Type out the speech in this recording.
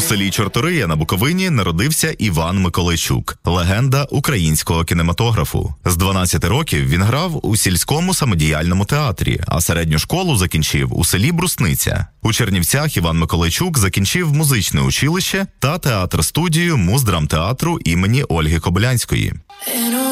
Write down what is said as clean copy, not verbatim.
селі Чортория на Буковині народився Іван Миколайчук, легенда українського кінематографу. З 12 років він грав у сільському самодіяльному театрі, а середню школу закінчив у селі Брусниця. У Чернівцях Іван Миколайчук закінчив музичне училище та театр-студію Муздрамтеатру імені Ольги Кобилянської.